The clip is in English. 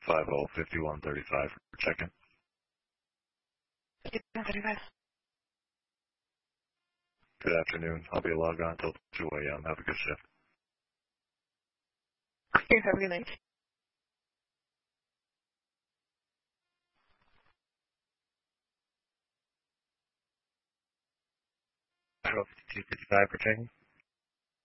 505135 for check-in. 5135. Good afternoon. I'll be logged on until 2 a.m. Have a good shift. Okay, have a good night. Hello, 5255 for check-in.